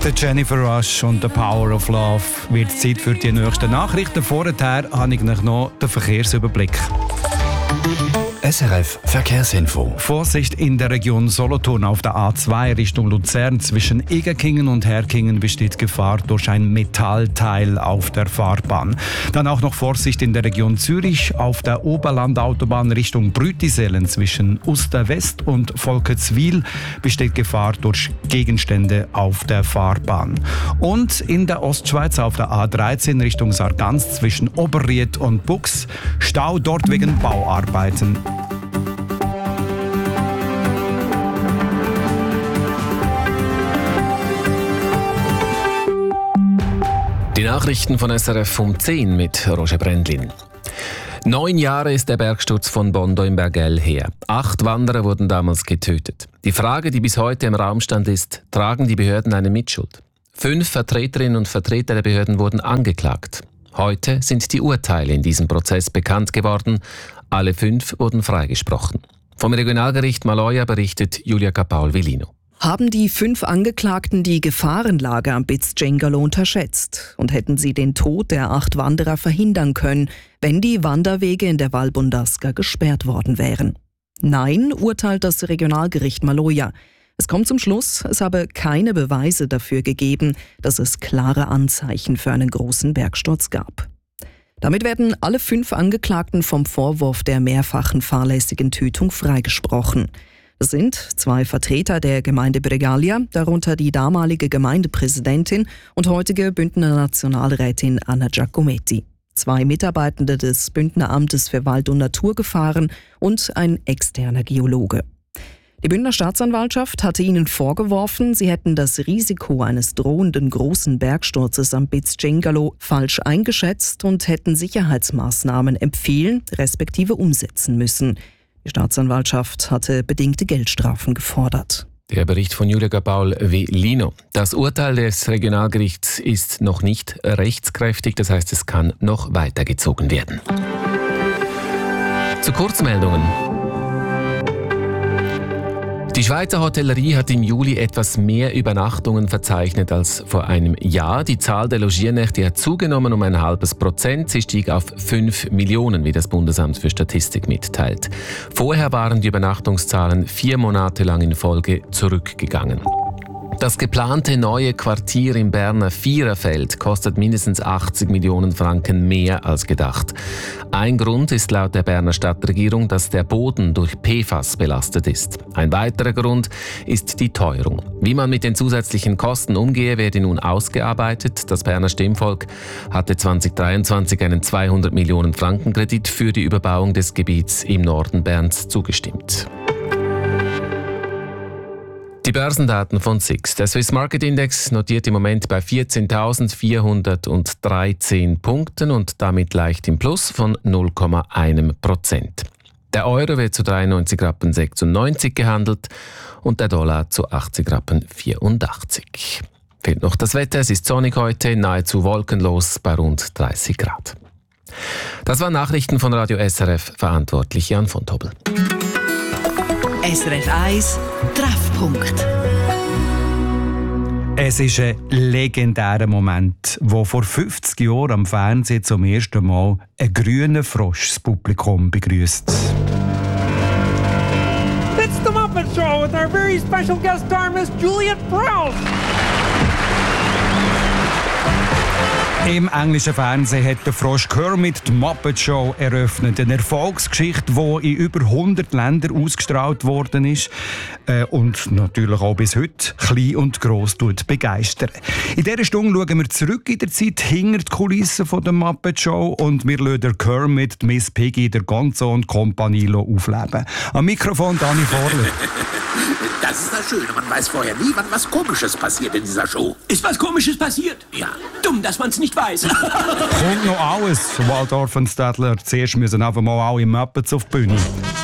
Der Jennifer Rush und «The Power of Love» wird Zeit für die nächsten Nachrichten. Vorher habe ich noch den Verkehrsüberblick. SRF Verkehrsinfo. Vorsicht in der Region Solothurn auf der A2 Richtung Luzern. Zwischen Egerkingen und Herkingen besteht Gefahr durch ein Metallteil auf der Fahrbahn. Dann auch noch Vorsicht in der Region Zürich auf der Oberlandautobahn Richtung Brütisellen. Zwischen Uster West und Volketswil besteht Gefahr durch Gegenstände auf der Fahrbahn. Und in der Ostschweiz auf der A13 Richtung Sargans zwischen Oberried und Bux. Stau dort wegen Bauarbeiten. Die Nachrichten von SRF um 10 mit Roger Brändlin. 9 Jahre ist der Bergsturz von Bondo im Bergell her. 8 Wanderer wurden damals getötet. Die Frage, die bis heute im Raum stand, ist, tragen die Behörden eine Mitschuld? 5 Vertreterinnen und Vertreter der Behörden wurden angeklagt. Heute sind die Urteile in diesem Prozess bekannt geworden. Alle 5 wurden freigesprochen. Vom Regionalgericht Maloja berichtet Julia Capaul-Velino. Haben die 5 Angeklagten die Gefahrenlage am Bitz Djengalo unterschätzt und hätten sie den Tod der 8 Wanderer verhindern können, wenn die Wanderwege in der Val Bundasca gesperrt worden wären? Nein, urteilt das Regionalgericht Maloja. Es kommt zum Schluss, es habe keine Beweise dafür gegeben, dass es klare Anzeichen für einen großen Bergsturz gab. Damit werden alle 5 Angeklagten vom Vorwurf der mehrfachen fahrlässigen Tötung freigesprochen. Es sind 2 Vertreter der Gemeinde Bregalia, darunter die damalige Gemeindepräsidentin und heutige Bündner Nationalrätin Anna Giacometti. 2 Mitarbeitende des Bündner Amtes für Wald- und Naturgefahren und ein externer Geologe. Die Bündner Staatsanwaltschaft hatte ihnen vorgeworfen, sie hätten das Risiko eines drohenden großen Bergsturzes am Bitz Djengalo falsch eingeschätzt und hätten Sicherheitsmaßnahmen empfehlen, respektive umsetzen müssen. Die Staatsanwaltschaft hatte bedingte Geldstrafen gefordert. Der Bericht von Julia Capaul-Velino. Das Urteil des Regionalgerichts ist noch nicht rechtskräftig, das heißt, es kann noch weitergezogen werden. Zu Kurzmeldungen. Die Schweizer Hotellerie hat im Juli etwas mehr Übernachtungen verzeichnet als vor einem Jahr. Die Zahl der Logiernächte hat zugenommen um 0,5%. Sie stieg auf 5 Millionen, wie das Bundesamt für Statistik mitteilt. Vorher waren die Übernachtungszahlen 4 Monate lang in Folge zurückgegangen. Das geplante neue Quartier im Berner Viererfeld kostet mindestens 80 Millionen Franken mehr als gedacht. Ein Grund ist laut der Berner Stadtregierung, dass der Boden durch PFAS belastet ist. Ein weiterer Grund ist die Teuerung. Wie man mit den zusätzlichen Kosten umgehe, werde nun ausgearbeitet. Das Berner Stimmvolk hatte 2023 einen 200 Millionen Franken Kredit für die Überbauung des Gebiets im Norden Berns zugestimmt. Die Börsendaten von SIX. Der Swiss Market Index notiert im Moment bei 14.413 Punkten und damit leicht im Plus von 0,1%. Der Euro wird zu 93,96 Rappen gehandelt und der Dollar zu 80,84 Rappen. Fehlt noch das Wetter, es ist sonnig heute, nahezu wolkenlos bei rund 30 Grad. Das waren Nachrichten von Radio SRF, verantwortlich Jan von Tobel. SRF 1 Treffpunkt. Es ist ein legendärer Moment, wo vor 50 Jahren am Fernsehen zum ersten Mal ein grüner Frosch das Publikum begrüßt. It's the Muppet Show with our very special guest star, Miss Juliet Prowse. Im englischen Fernsehen hat der Frosch Kermit die Muppet Show eröffnet. Eine Erfolgsgeschichte, die in über 100 Ländern ausgestrahlt worden ist und natürlich auch bis heute klein und gross begeistert. In dieser Stunde schauen wir zurück in der Zeit hinter die Kulissen der Muppet Show und wir lassen Kermit, Miss Piggy, der Gonzo und Compagnie aufleben. Am Mikrofon Dani Vorler. Das ist das Schöne, man weiß vorher nie, wann was Komisches passiert in dieser Show. Ist was Komisches passiert? Ja. Dumm, dass man's nicht weiß. Kommt noch alles. Waldorf und Stadler, zuerst müssen einfach mal alle Muppets auf die Bühne.